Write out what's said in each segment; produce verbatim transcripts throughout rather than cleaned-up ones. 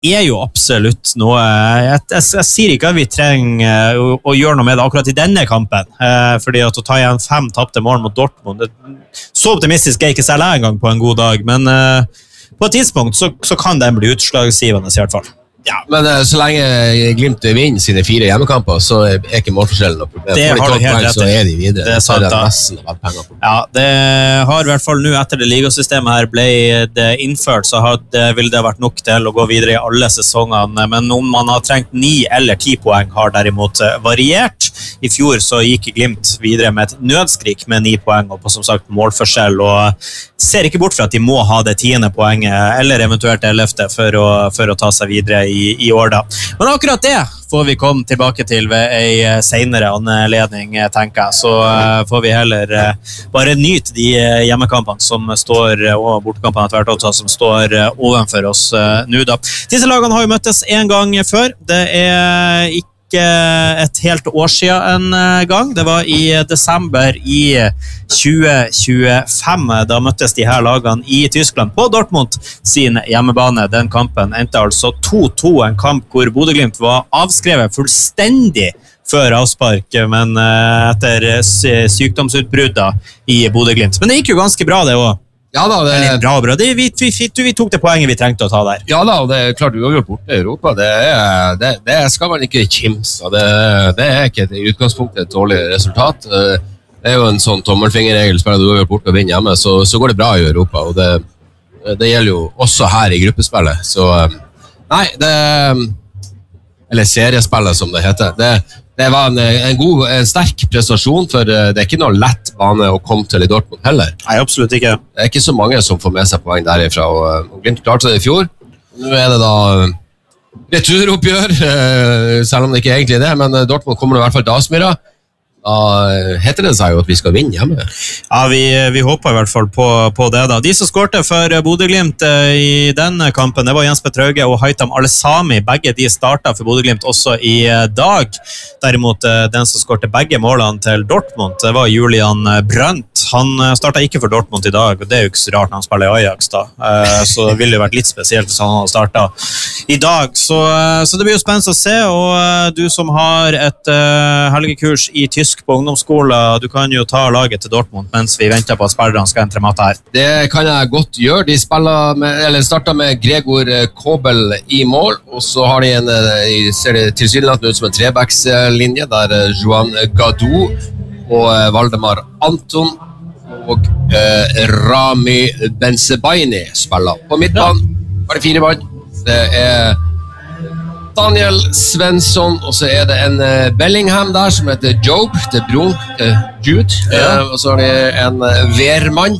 er jo absolutt noe, jeg, jeg, jeg sier ikke at vi trenger å, å gjøre noe med det akkurat i denne kampen, eh, fordi at å ta igjen fem tappte mål mot Dortmund, det, så optimistisk er jeg ikke selv en gang på en god dag, men eh, på et tidspunkt så, så kan den bli utslagsgivende i hvert fall. Ja, men uh, så lenge Glimt vinner sine fire hjemmekamper, så er ikke målforskjellen noe problem. Det har du helt rett i. Så er de videre. Det er sant, da. Ja, det har i hvert fall nå, etter det ligasystemet her ble det innført, så hadde, ville det vært nok til å gå videre i alle sesongene, men om man har trengt ni eller ti poeng har derimot variert. I fjor så gikk Glimt videre med et nødskrik med ni poeng, og på som sagt målforskjell, og ser ikke bort fra at de må ha det tiende poenget, eller eventuelt ellevte, for å, for å ta seg videre i, i år da. Men akkurat det får vi komme tilbake til ved en senere anledning, tenker jeg. Så uh, får vi heller uh, bare nyte de hjemmekampene som står, og bortekampene etter hvert også, som står uh, ovenfor oss uh, nå da. Disse lagene har jo møttes en gang før. Det er ikke et helt år siden en gang. Det var i desember i tjue tjuefem. Da møttes de her lagene i Tyskland på Dortmund sin hjemmebane. Den kampen endte altså to to, en kamp hvor Bodø Glimt var avskrevet fullstendig før avspark, men etter sykdomsutbruddet i Bodø Glimt. Men det gikk jo ganske bra det også. Ja da, det er bra, bra. Det, vi, vi, vi, vi tok det poenget vi trengte å ta der. Ja da, og det er klart vi har gjort borte i Europa. Det, er, det, det skal man ikke kimse. Det, det er ikke et, i utgangspunktet et dårlig resultat. Det er jo en sånn tommelfingerregel, spiller du har gjort borte og vinner hjemme, så, så går det bra i Europa. Og det, det gjelder jo også her i gruppespillet. Så nei, det eller seriespillet som det heter. Det Det var en, en god, en sterk prestasjon, for det er ikke noe lett bane å komme til i Dortmund heller. Nei, absolutt ikke. Det er ikke så mange som får med seg poeng derifra, og, og Glimt klarte det i fjor. Nå er det da returoppgjør, selv om det ikke egentlig er det, men Dortmund kommer i hvert fall til Aspmyra. Da heter det seg jo at vi skal vinne hjemme. Ja, vi, vi håper i hvert fall på, på det da. De som skårte for Bodø Glimt i denne kampen, det var Jens Petter Hauge og Haitham Al-Sami. Begge de startet for Bodø Glimt også i dag. Derimot den som skårte begge målene til Dortmund, det var Julian Brandt. Han startet ikke for Dortmund i dag, og det er jo ikke så rart når han spiller i Ajax da. Så det ville jo vært litt spesielt hvis han hadde startet i dag. Så, så det blir jo spennende å se, og du som har et helgekurs i Tyskland på ungdomsskolen, du kan jo ta laget til Dortmund mens vi venter på at spillerne skal entre matte her. Det kan jeg godt gjøre. De spiller med, eller starter med Gregor Kobel i mål, og så har de en, ser det tilsynelatende ut som en trebackslinje, der Joan Gadou og Valdemar Anton og eh, Rami Bensebaini spiller. På midtbanen var det fire mann. Det er Daniel Svensson, og så er det en uh, Bellingham der som heter Job, det er broren til Jude, ja. uh, og så har de en uh, Wehrmann,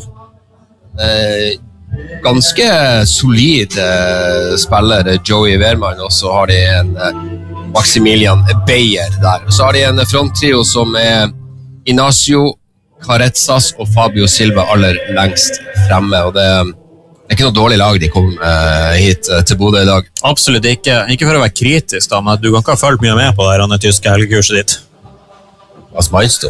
uh, ganske solid uh, spiller, Joey Wehrmann, og så har de en uh, Maximilian Beyer der, og så har de en fronttrio som er Inacio Caretsas og Fabio Silva aller lengst fremme, og det Det er ikke noe dårlig lag de kom uh, hit uh, til Bodø i dag. Absolutt ikke. Ikke for å være kritisk, da, men du kan ikke ha følt mye med på det her tyske helgekurset ditt. Hva smanns du?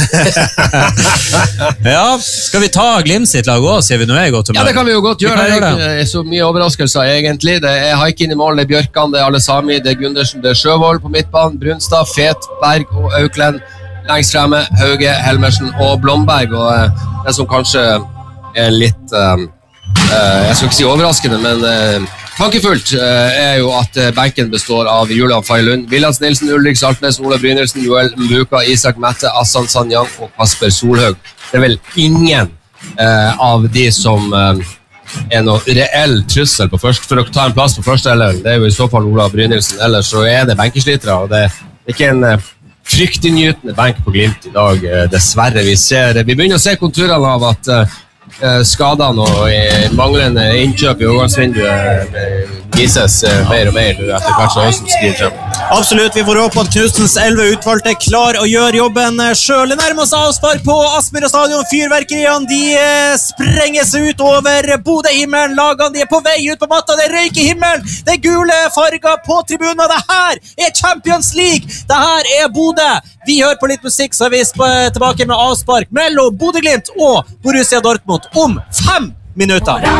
Ja, skal vi ta Glimt sitt lag også, sier vi nå er godt humør? Ja, det kan vi jo godt gjøre. Det er så mye overraskelser egentlig. Det er Haikin i mål, det er Bjørkan, det er Al-Sami, det er Gundersen, det er Sjøvold på midtbanen, Brunstad, Fet, Berg og Auklend. Lengst fremme, Hauge, Helmersen og Blomberg. Og uh, det som kanskje er litt... Um, Uh, jeg skal ikke si overraskende, men uh, tankefullt uh, er jo at uh, benken består av Julian Feilund, Villands Nilsen, Ulrik Saltnes, Ola Brynildsen, Joel Mbuka, Isak Mette, Assan Sanyang og Kasper Solhaug. Det er vel ingen uh, av de som uh, er noe reell trussel på først, for å ta en plass på første, eller det er jo i så fall Ola Brynildsen, ellers så er det benkeslitere, og det er ikke en uh, fryktinngytende benk på Glimt i dag, uh, dessverre. Vi, ser, vi begynner å se konturene av at uh, skadene og manglende innkjøp i overgangsvinduet vises mer og mer etter hvert som også skriver frem. Absolutt, vi får håpe at Knustens elleve utvalgte er klar å gjøre jobben selv. Nærmest avspark på Aspmyra stadion. Fyrverkeriene de sprenges ut over Bodø-himmelen. Lagene de er på vei ut på matta. Det røyker i himmelen. Det er gule farger på tribunen. Det her er Champions League. Det her er Bodø. Vi hører på litt musikk, så er vi tilbake med avspark mellom Bodø Glimt og Borussia Dortmund om fem minutter.